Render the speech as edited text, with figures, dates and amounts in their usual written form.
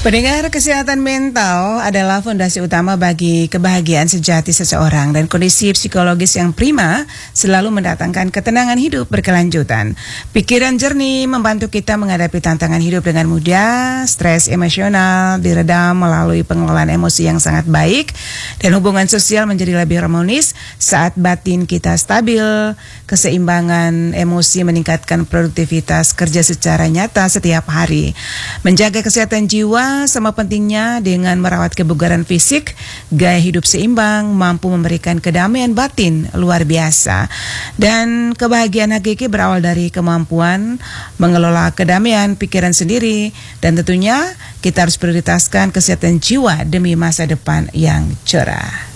Pendengar, kesehatan mental adalah fondasi utama bagi kebahagiaan sejati seseorang, dan kondisi psikologis yang prima selalu mendatangkan ketenangan hidup berkelanjutan. Pikiran jernih membantu kita menghadapi tantangan hidup dengan mudah, stres emosional diredam melalui pengelolaan emosi yang sangat baik, dan hubungan sosial menjadi lebih harmonis saat batin kita stabil. Keseimbangan emosi meningkatkan produktivitas kerja secara nyata setiap hari. Menjaga kesehatan jiwa sama pentingnya dengan merawat kebugaran fisik. Gaya hidup seimbang mampu memberikan kedamaian batin luar biasa. Dan kebahagiaan hakiki berawal dari kemampuan mengelola kedamaian pikiran sendiri. Dan tentunya kita harus prioritaskan kesehatan jiwa demi masa depan yang cerah.